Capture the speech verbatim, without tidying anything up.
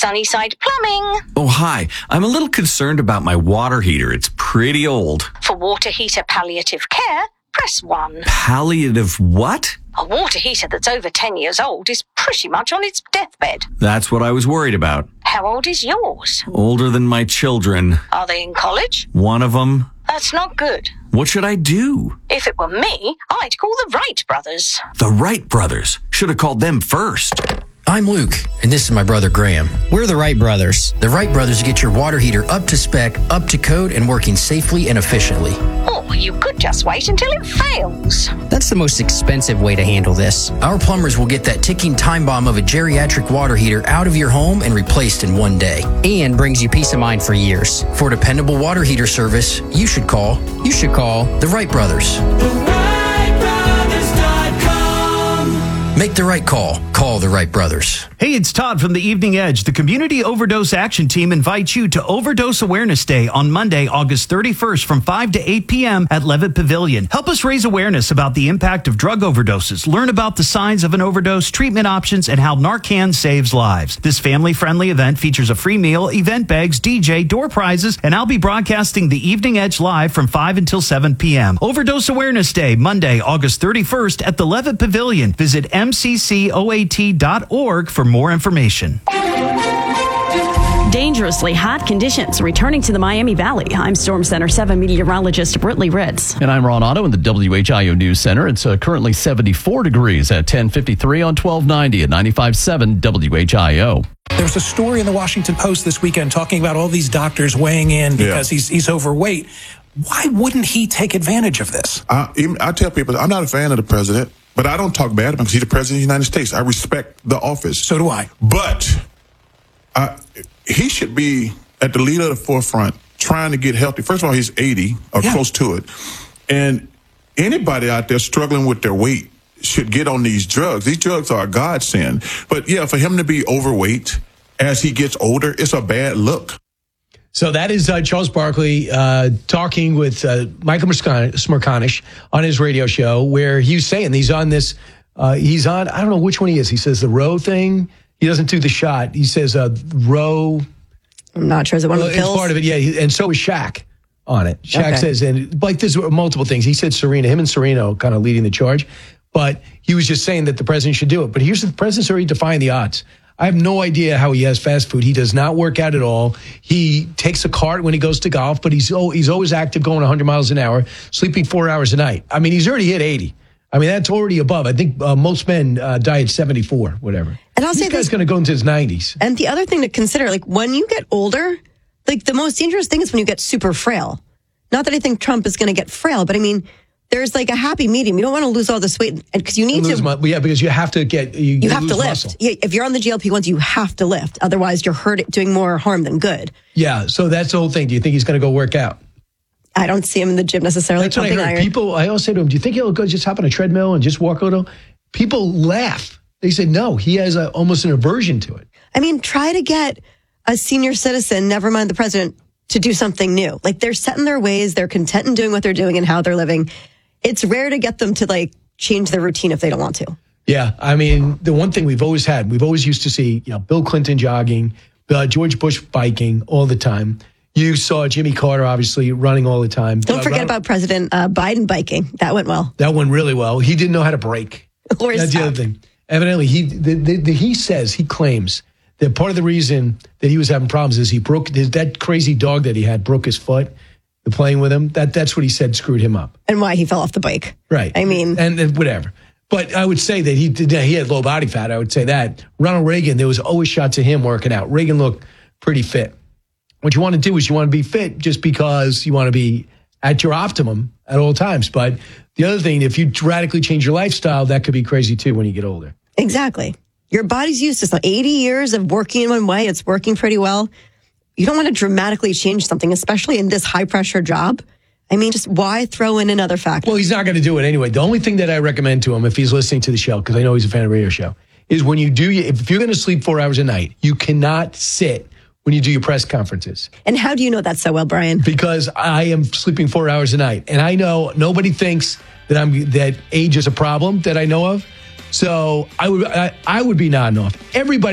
Sunnyside Plumbing. Oh, hi. I'm a little concerned about my water heater. It's pretty old. For water heater palliative care, press one. Palliative what? A water heater that's over ten years old is pretty much on its deathbed. That's what I was worried about. How old is yours? Older than my children. Are they in college? One of them. That's not good. What should I do? If it were me, I'd call the Wright brothers. The Wright brothers. Should have called them first. I'm Luke, and this is my brother Graham. We're the Wright brothers. The Wright brothers get your water heater up to spec, up to code, and working safely and efficiently. Or you could just wait until it fails. That's the most expensive way to handle this. Our plumbers will get that ticking time bomb of a geriatric water heater out of your home and replaced in one day. And brings you peace of mind for years. For dependable water heater service, you should call, you should call the Wright brothers. Make the right call. Call the Wright brothers. Hey, it's Todd from the Evening Edge. The Community Overdose Action Team invites you to Overdose Awareness Day on Monday, August thirty-first from five to eight p.m. at Levitt Pavilion. Help us raise awareness about the impact of drug overdoses. Learn about the signs of an overdose, treatment options, and how Narcan saves lives. This family-friendly event features a free meal, event bags, D J, door prizes, and I'll be broadcasting the Evening Edge live from five until seven p.m. Overdose Awareness Day, Monday, August thirty-first at the Levitt Pavilion. Visit m c c o a t dot org for more information. Dangerously hot conditions returning to the Miami Valley. I'm Storm Center seven meteorologist Britley Ritz. And I'm Ron Otto in the W H I O News Center. It's uh, currently seventy-four degrees at ten fifty-three on twelve ninety at ninety-five point seven W H I O. There was a story in the Washington Post this weekend talking about all these doctors weighing in because yeah. he's he's overweight. Why wouldn't he take advantage of this? I, even, I tell people, I'm not a fan of the president, but I don't talk bad about him because he's the president of the United States. I respect the office. So do I. But I, he should be at the lead of the forefront trying to get healthy. First of all, he's eighty or yeah. close to it. And anybody out there struggling with their weight should get on these drugs. These drugs are a godsend. But, yeah, for him to be overweight as he gets older, it's a bad look. So that is uh, Charles Barkley uh, talking with uh, Michael Smerconish on his radio show, where he was saying he's on this, uh, he's on, I don't know which one he is. He says the row thing. He doesn't do the shot. He says uh, row. I'm not sure. Is it one well, of the pills? It's part of it, yeah. And so is Shaq on it. Shaq okay. says, and like there's multiple things. He said Serena, him and Serena kind of leading the charge. But he was just saying that the president should do it. But here's the president's already defying the odds. I have no idea how he has fast food. He does not work out at all. He takes a cart when he goes to golf, but he's oh, he's always active, going one hundred miles an hour, sleeping four hours a night. I mean, he's already hit eighty. I mean, that's already above. I think uh, most men uh, die at seventy-four, whatever. And I'll this say guy's going to go into his nineties. And the other thing to consider, like when you get older, like the most dangerous thing is when you get super frail. Not that I think Trump is going to get frail, but I mean, there's like a happy medium. You don't want to lose all this weight because you need lose to. My, yeah, because you have to get. You, you have to lift. Muscle. Yeah, if you're on the G L P ones, you have to lift. Otherwise, you're hurt, doing more harm than good. Yeah, so that's the whole thing. Do you think he's going to go work out? I don't see him in the gym necessarily. That's what I heard. Iron. People, I always say to him, "Do you think he'll go just hop on a treadmill and just walk a little?" People laugh. They say, "No, he has a, almost an aversion to it." I mean, try to get a senior citizen, never mind the president, to do something new. Like they're set in their ways. They're content in doing what they're doing and how they're living. It's rare to get them to like change their routine if they don't want to. Yeah, I mean, the one thing we've always had, we've always used to see, you know, Bill Clinton jogging, uh, George Bush biking all the time. You saw Jimmy Carter obviously running all the time. Don't uh, forget Ronald, about President uh, Biden biking. That went well. That went really well. He didn't know how to brake. Or That's stop. the other thing. Evidently, he the, the, the, he says he claims that part of the reason that he was having problems is he broke that crazy dog that he had broke his foot. The playing with him, that that's what he said screwed him up. And why he fell off the bike. Right. I mean. And, and whatever. But I would say that he did, he had low body fat. I would say that. Ronald Reagan, there was always shots of him working out. Reagan looked pretty fit. What you want to do is you want to be fit just because you want to be at your optimum at all times. But the other thing, if you radically change your lifestyle, that could be crazy too when you get older. Exactly. Your body's used to some eighty years of working in one way. It's working pretty well. You don't want to dramatically change something, especially in this high-pressure job. I mean, just why throw in another factor? Well, he's not going to do it anyway. The only thing that I recommend to him, if he's listening to the show, because I know he's a fan of the radio show, is when you do, if you're going to sleep four hours a night, you cannot sit when you do your press conferences. And how do you know that so well, Brian? Because I am sleeping four hours a night. And I know nobody thinks that I'm that age is a problem that I know of. So I would I, I would be nodding off. Everybody